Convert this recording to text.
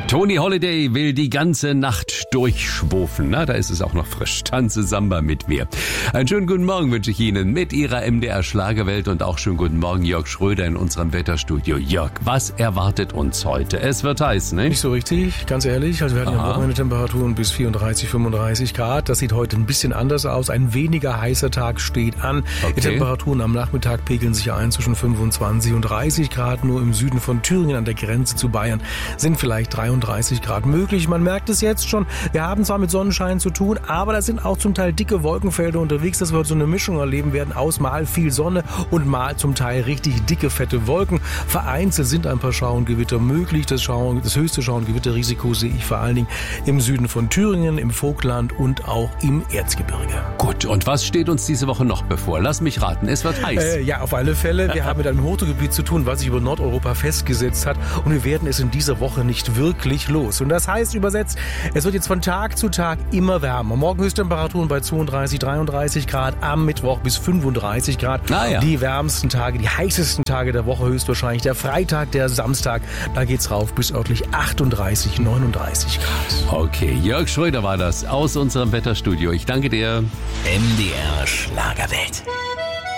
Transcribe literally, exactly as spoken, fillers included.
Tony Holiday will die ganze Nacht durchschwufen. Na, da ist es auch noch frisch. Tanze Samba mit mir. Einen schönen guten Morgen wünsche ich Ihnen mit Ihrer M D R Schlagerwelt und auch schönen guten Morgen Jörg Schröder in unserem Wetterstudio. Jörg, was erwartet uns heute? Es wird heiß, ne? Nicht so richtig, ganz ehrlich. Also wir hatten ja am Wochenende Temperaturen bis vierunddreißig, fünfunddreißig Grad. Das sieht heute ein bisschen anders aus. Ein weniger heißer Tag steht an. Okay. Die Temperaturen am Nachmittag pegeln sich ein zwischen fünfundzwanzig und dreißig Grad. Nur im Süden von Thüringen an der Grenze zu Bayern sind vielleicht dreiunddreißig Grad möglich. Man merkt es jetzt schon. Wir haben zwar mit Sonnenschein zu tun, aber da sind auch zum Teil dicke Wolkenfelder unterwegs, dass wir so eine Mischung erleben werden aus mal viel Sonne und mal zum Teil richtig dicke, fette Wolken. Vereinzelt sind ein paar Schauer und Gewitter möglich. Das, Schauer, das höchste Schauer- und Gewitterrisiko sehe ich vor allen Dingen im Süden von Thüringen, im Vogtland und auch im Erzgebirge. Gut, und was steht uns diese Woche noch bevor? Lass mich raten, es wird heiß. Äh, ja, auf alle Fälle. Wir haben mit einem Hochdruckgebiet zu tun, was sich über Nordeuropa festgesetzt hat, und wir werden es in dieser Woche nicht wirklich los. Und das heißt übersetzt, es wird jetzt von Tag zu Tag immer wärmer. Morgen Höchsttemperaturen bei zweiunddreißig, dreiunddreißig Grad, am Mittwoch bis fünfunddreißig Grad. Ah, ja. Die wärmsten Tage, die heißesten Tage der Woche höchstwahrscheinlich. Der Freitag, der Samstag, da geht's rauf bis örtlich achtunddreißig, neununddreißig Grad. Okay, Jörg Schröder war das aus unserem Wetterstudio. Ich danke dir. M D R Schlagerwelt.